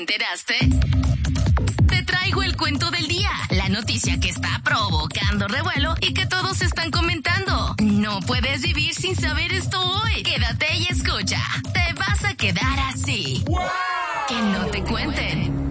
¿Enteraste? Te traigo el cuento del día, la noticia que está provocando revuelo y que todos están comentando. No puedes vivir sin saber esto hoy. Quédate y escucha. Te vas a quedar así. ¡Wow! Que no te cuenten.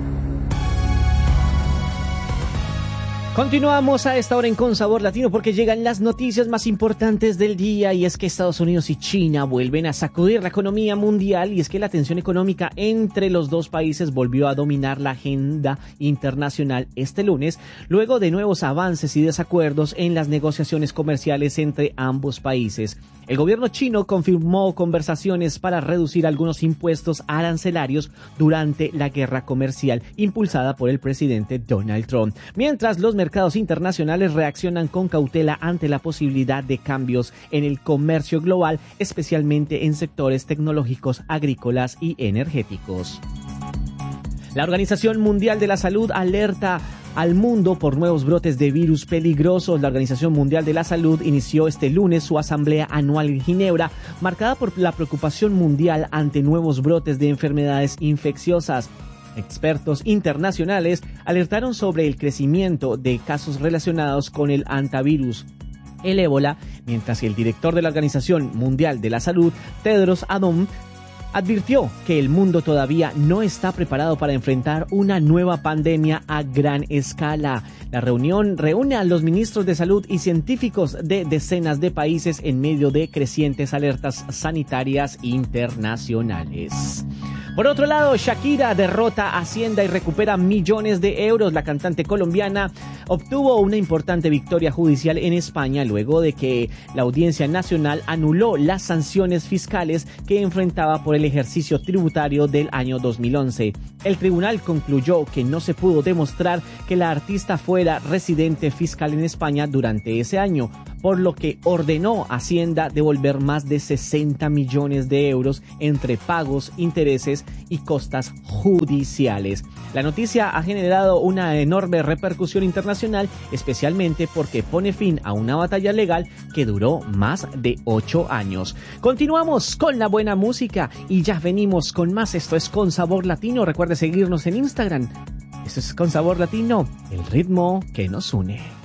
Continuamos a esta hora en Con Sabor Latino porque llegan las noticias más importantes del día, y es que Estados Unidos y China vuelven a sacudir la economía mundial, y es que la tensión económica entre los dos países volvió a dominar la agenda internacional este lunes, luego de nuevos avances y desacuerdos en las negociaciones comerciales entre ambos países. El gobierno chino confirmó conversaciones para reducir algunos impuestos arancelarios durante la guerra comercial impulsada por el presidente Donald Trump, mientras los mercados internacionales reaccionan con cautela ante la posibilidad de cambios en el comercio global, especialmente en sectores tecnológicos, agrícolas y energéticos. La Organización Mundial de la Salud alerta al mundo por nuevos brotes de virus peligrosos. La Organización Mundial de la Salud inició este lunes su asamblea anual en Ginebra, marcada por la preocupación mundial ante nuevos brotes de enfermedades infecciosas. Expertos internacionales alertaron sobre el crecimiento de casos relacionados con el hantavirus, el ébola, mientras que el director de la Organización Mundial de la Salud, Tedros Adhanom, advirtió que el mundo todavía no está preparado para enfrentar una nueva pandemia a gran escala. La reunión reúne a los ministros de salud y científicos de decenas de países en medio de crecientes alertas sanitarias internacionales. Por otro lado, Shakira derrota a Hacienda y recupera millones de euros. La cantante colombiana obtuvo una importante victoria judicial en España luego de que la Audiencia Nacional anuló las sanciones fiscales que enfrentaba por el ejercicio tributario del año 2011. El tribunal concluyó que no se pudo demostrar que la artista fuera residente fiscal en España durante ese año, por lo que ordenó a Hacienda devolver más de 60 millones de euros entre pagos, intereses y costas judiciales. La noticia ha generado una enorme repercusión internacional, especialmente porque pone fin a una batalla legal que duró más de 8 años. Continuamos con la buena música y ya venimos con más. Esto es Con Sabor Latino. Recuerde seguirnos en Instagram. Esto es Con Sabor Latino, el ritmo que nos une.